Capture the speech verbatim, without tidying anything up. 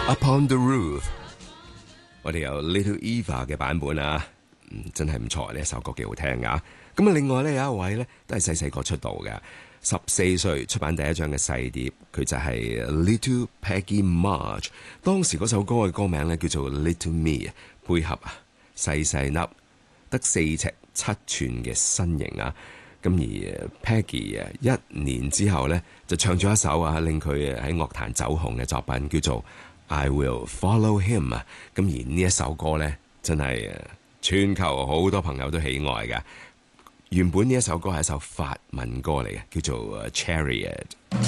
Upon the Roof， 我哋有 Little Eva 嘅版本啊，嗯，真係唔錯，呢一首歌幾好聽噶。咁啊，另外咧有一位咧都係細細個出道嘅，十四歲出版第一張嘅細碟，佢就係 Little Peggy March。當時嗰首歌嘅歌名咧叫做 Little Me， 配合啊細細粒得四尺七寸嘅身形啊。咁而 Peggy 啊一年之後咧就唱咗一首啊令佢喺樂壇走紅嘅作品，叫做 I Will Follow Him 啊。咁而呢一首歌咧真係全球好多朋友都喜愛嘅。原本呢一首歌係一首法文歌嚟嘅，叫做 Chariot。